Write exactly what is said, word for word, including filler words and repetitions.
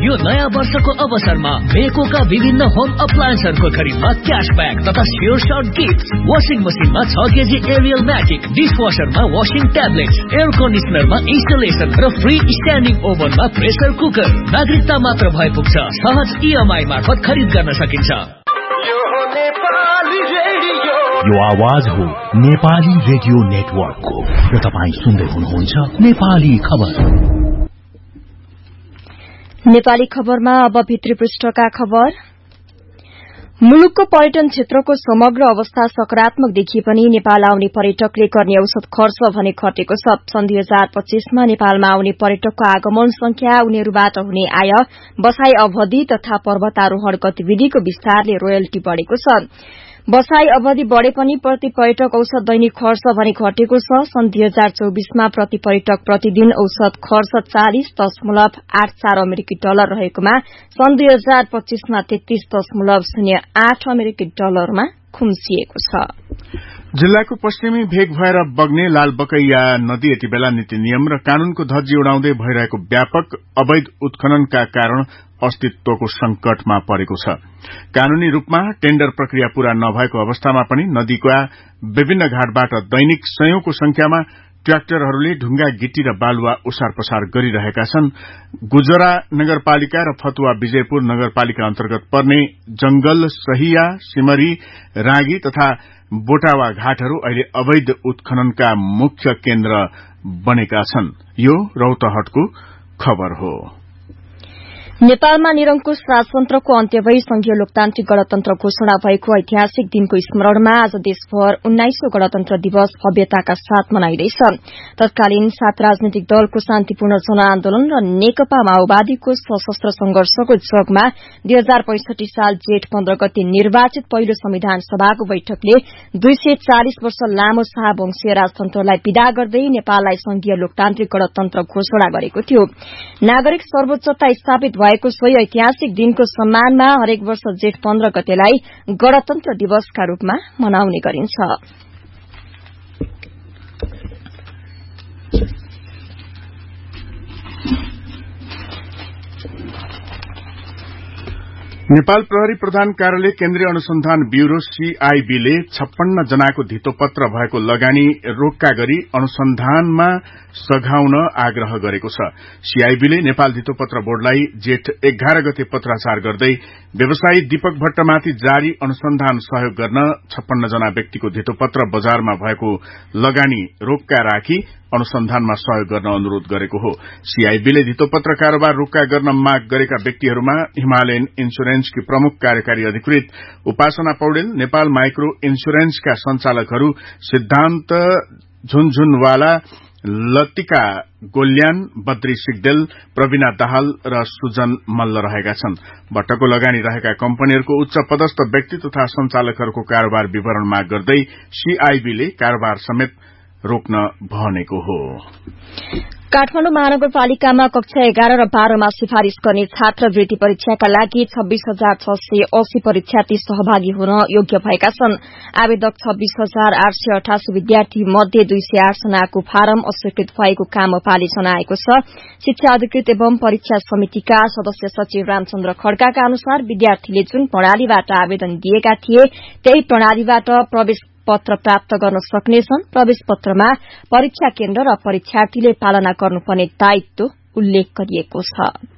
यो नयाँ वर्षको अवसरमा बेकोका विभिन्न होम अप्लायन्सहरूको खरिदमा क्याशब्याक तथा स्योर सर्ट गिफ्ट। वाशिङ मसिनमा छ KG Ariel magic, डिसवासरमा washing tablets, air कन्डिसनरमा installation र फ्री स्ट्यान्डिङ ओभनमा प्रेसर कुकर। नागरिकता मात्र भए पुग्छ, सहज इएमआई मार्फत खरिद गर्न सकिन्छ। यो आवाज हो नेपाली रेडियो नेटवर्कको र तपाईँ सुन्दै हुनुहुन्छ नेपाली खबर। नेपाली खबरमा अब भित्री पृष्ठका खबर। मुलुकको पर्यटन क्षेत्रको समग्र अवस्था सकारात्मक देखिए पनि नेपाल आउने पर्यटकले गर्ने औसत खर्च भने घटेको छ। सन् दुई हजार पच्चीसमा नेपालमा आउने पर्यटकको आगमन संख्या, उनीहरूबाट हुने आय, बसाई अवधि तथा पर्वतारोहण गतिविधिको विस्तारले रोयल्टी बढ़ेको छ। बसाई अवधि बढ़े पनि प्रति पर्यटक औसत दैनिक खर्च भने घटेको छ। सन् दुई हजार चौबीसमा प्रति पर्यटक प्रतिदिन औसत खर्च चालिस दशमलव आठ चार अमेरिकी डलर रहेकोमा सन् दुई हजार पच्चीसमा तेत्तीस दशमलव शून्य आठ अमेरिकी डलरमा खुम्सिएको छ। जिल्लाको पश्चिमी भेग भएर बग्ने लालबकैया नदी यति बेला नीति नियम र कानूनको धज्जी उडाउँदै भइरहेको व्यापक अवैध उत्खननका कारण अस्तित्वको संकटमा परेको छ। कानूनी रूपमा टेन्डर प्रक्रिया पूरा नभएको अवस्थामा पनि नदीका विभिन्न घाटबाट दैनिक सयौंको संख्यामा ट्र्याक्टरहरूले ढुंगा, गिट्टी र बालुवा ओसार पसार गरिरहेका छन्। गुजरा नगरपालिका र फतुवा विजयपुर नगरपालिका अन्तर्गत पर्ने जंगल, सहिया, सिमरी, रागी तथा बोटावा घाटहरू अहिले अवैध उत्खननका मुख्य केन्द्र बनेका छन्। यो रौतहटको खबर हो। नेपालमा निरंकुश राजतन्त्रको अन्त्य भई संघीय लोकतान्त्रिक गणतन्त्र घोषणा भएको ऐतिहासिक दिनको स्मरणमा आज देशभर उन्नाइसौं गणतन्त्र दिवस भव्यताका साथ मनाइँदैछ। तत्कालीन सात राजनैतिक दलको शान्तिपूर्ण जनआन्दोलन र नेकपा माओवादीको सशस्त्र संघर्षको जगमा दुई हजार पैंसठी साल जेठ पन्ध्र गते निर्वाचित पहिलो संविधान सभाको बैठकले दुई सय चालिस वर्ष लामो शाहवंशीय राजतन्त्रलाई विदा गर्दै नेपाललाई संघीय लोकतान्त्रिक गणतन्त्र घोषणा गरेको थियो। नागरिक सर्वोच्चता स्थापित भएको सोही ऐतिहासिक दिनको सम्मानमा हरेक वर्ष जेठ पन्ध्र गतेलाई गणतन्त्र दिवसका रूपमा मनाउने गरिन्छ। नेपाल प्रहरी प्रधान कार्यालय केन्द्रीय अनुसन्धान ब्यूरो सीआईबीले छप्पन्न जनाको धितोपत्र भएको लगानी रोक्का गरी अनुसन्धानमा सघाउन आग्रह गरेको छ। सीआईबीले नेपाल धितोपत्र बोर्डलाई जेठ एघार गते पत्राचार गर्दै व्यवसायी दीपक भट्टमाथि जारी अनुसन्धान सहयोग गर्न छप्पन्न जना व्यक्तिको धितोपत्र बजारमा भएको लगानी रोक्का राखी अनुसन्धानमा सहयोग गर्न अनुरोध गरेको हो। सीआईबीले धितोपत्र कारोबार रोक्का गर्न माग गरेका व्यक्तिहरूमा हिमालयन इन्स्योरेन्सकी प्रमुख कार्यकारी अधिकृत उपासना पौडेल, नेपाल माइक्रो इन्स्योरेन्सका संचालकहरू सिद्धान्त झुनझुनवाला, लतिका गोल्यान, बद्री सिग्देल, प्रवीणा दाहाल र सुजन मल्ल रहेका छन्। भट्टको लगानी रहेका कम्पनीहरूको उच्च पदस्थ व्यक्ति तथा संचालकहरूको कारोबार विवरण माग गर्दै सीआईबीले कारोबार समेत रोक्न भनेको हो। काठमाडौँ महानगरपालिकामा कक्षा एघार र बाह्रमा सिफारिश गर्ने छात्रवृत्ति परीक्षाका लागि छब्बीस हजार छ सय अस्सी परीक्षार्थी सहभागी हुन योग्य भएका छन्। आवेदक छब्बीस हजार आठ सय अठासी विद्यार्थी मध्ये दुई सय आठ जनाको फारम अस्वीकृत भएको कामपाले जनाएको छ। शिक्षा अधिकृत एवं परीक्षा समितिका सदस्य सचिव रामचन्द्र खड्काका अनुसार विद्यार्थीले जुन प्रणालीबाट आवेदन दिएका थिए त्यही प्रणालीबाट प्रवेश पत्र प्राप्त गर्न सक्नेछन्। प्रवेश पत्रमा परीक्षा केन्द्र र परीक्षार्थीले पालना गर्नुपर्ने दायित्व उल्लेख गरिएको छ।